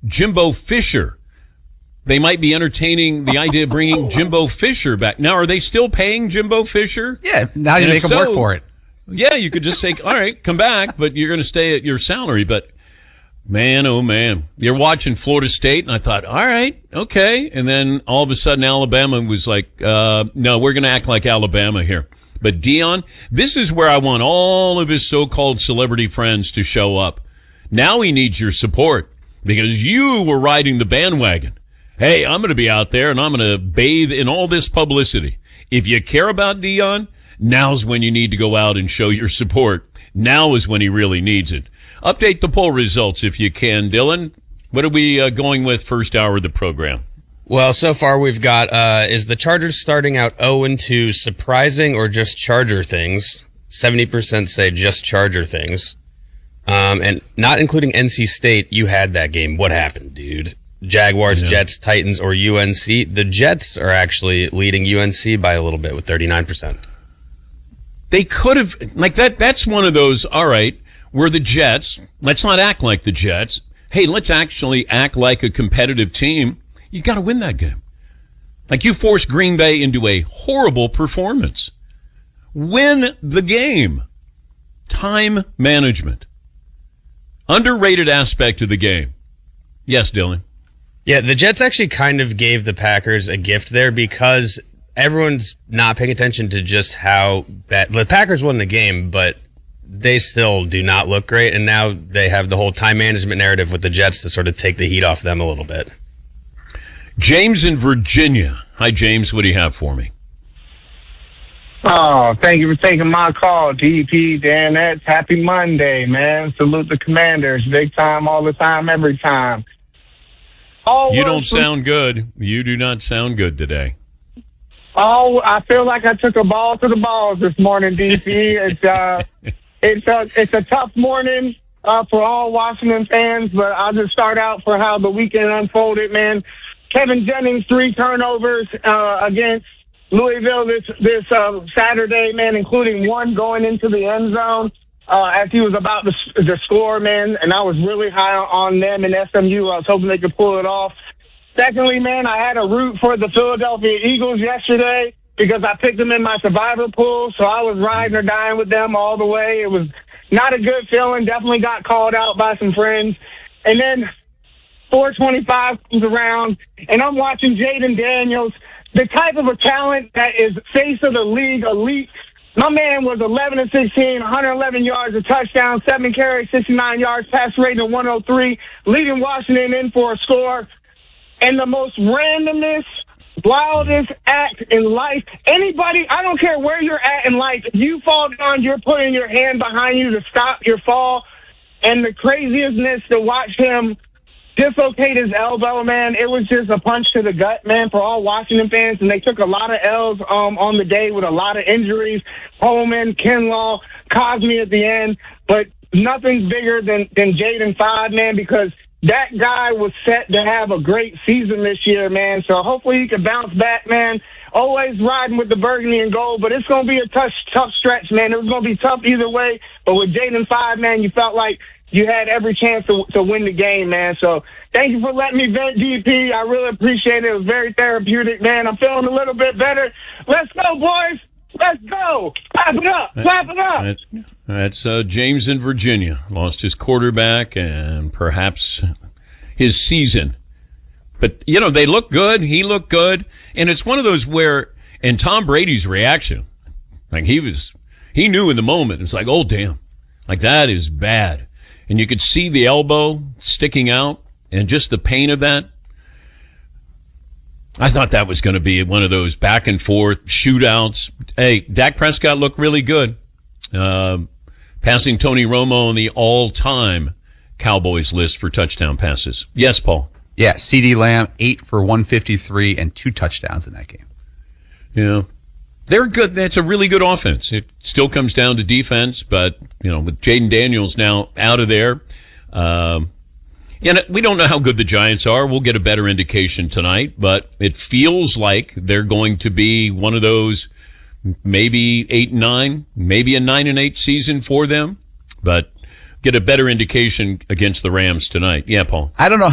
Jimbo Fisher. They might be entertaining the idea of bringing Jimbo Fisher back. Now, are they still paying Jimbo Fisher? Yeah, now you make them work for it. Yeah, you could just say, all right, come back, but you're going to stay at your salary. But, man, oh, man, you're watching Florida State, and I thought, all right, okay. And then all of a sudden Alabama was like, no, we're going to act like Alabama here. But Deion, this is where I want all of his so-called celebrity friends to show up. Now he needs your support because you were riding the bandwagon. Hey, I'm going to be out there and I'm going to bathe in all this publicity. If you care about Deion, now's when you need to go out and show your support. Now is when he really needs it. Update the poll results if you can, Dylan. What are we going with first hour of the program? Well, so far we've got, is the Chargers starting out 0-2 surprising or just Charger things? 70% say just Charger things. And not including NC State, you had that game. What happened, dude? Jaguars, Jets, Titans, or UNC. The Jets are actually leading UNC by a little bit with 39%. They could have, like that. That's one of those, all right, we're the Jets. Let's not act like the Jets. Hey, let's actually act like a competitive team. You got to win that game. Like you forced Green Bay into a horrible performance. Win the game. Time management. Underrated aspect of the game. Yes, Dylan. Yeah, the Jets actually kind of gave the Packers a gift there because everyone's not paying attention to just how bad the Packers won the game, but they still do not look great. And now they have the whole time management narrative with the Jets to sort of take the heat off them a little bit. James in Virginia. Hi, James. What do you have for me? Oh, thank you for taking my call, DP, Dan. Happy Monday, man. Salute the Commanders. Big time, all the time, every time. You don't sound good. You do not sound good today. Oh, I feel like I took a ball to the balls this morning, DP. It's a tough morning for all Washington fans, but I'll just start out for how the weekend unfolded, man. Kevin Jennings, 3 turnovers against Louisville this Saturday, man, including 1 going into the end zone as he was about to score, man, and I was really high on them in SMU. I was hoping they could pull it off. Secondly, man, I had a root for the Philadelphia Eagles yesterday because I picked them in my survivor pool, so I was riding or dying with them all the way. It was not a good feeling. Definitely got called out by some friends. And then 425 comes around, and I'm watching Jaden Daniels, the type of a talent that is face of the league, elite. My man was 11-16, 111 yards, a touchdown, 7 carries, 69 yards, pass rating of 103, leading Washington in for a score. And the most randomest, wildest act in life. Anybody, I don't care where you're at in life, if you fall down, you're putting your hand behind you to stop your fall. And the craziestness to watch him dislocate his elbow, man, it was just a punch to the gut, man, for all Washington fans. And they took a lot of L's on the day with a lot of injuries. Holman, Kinlaw, Cosme at the end. But nothing's bigger than Jaden 5, man, because that guy was set to have a great season this year, man. So hopefully he can bounce back, man. Always riding with the burgundy and gold, but it's going to be a tough stretch, man. It was going to be tough either way. But with Jaden 5, man, you felt like you had every chance to win the game, man. So thank you for letting me vent, DP. I really appreciate it. It was very therapeutic, man. I'm feeling a little bit better. Let's go, boys. Let's go. Clap it up. Clap it up. That's James in Virginia. Lost his quarterback and perhaps his season. But, you know, they look good. He looked good. And it's one of those where, and Tom Brady's reaction, like he knew in the moment. It's like, oh, damn. Like that is bad. And you could see the elbow sticking out and just the pain of that. I thought that was going to be one of those back and forth shootouts. Hey, Dak Prescott looked really good. Passing Tony Romo on the all-time Cowboys list for touchdown passes. Yes, Paul? Yeah, CeeDee Lamb, 8 for 153 and 2 touchdowns in that game. Yeah. They're good. That's a really good offense. It still comes down to defense, but, you know, with Jaden Daniels now out of there, we don't know how good the Giants are. We'll get a better indication tonight, but it feels like they're going to be one of those maybe 8-9, maybe a 9-8 season for them, but get a better indication against the Rams tonight. Yeah, Paul. I don't know